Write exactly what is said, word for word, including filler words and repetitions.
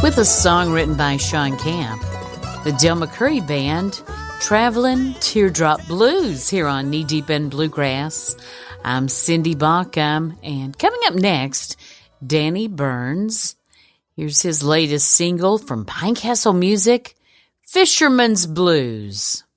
with a song written by Sean Camp. The Del McCoury Band, Traveling Teardrop Blues, here on Knee Deep in Bluegrass. I'm Cindy Bauckham, and coming up next, Danny Burns. Here's his latest single from Pinecastle Music, Fisherman's Blues.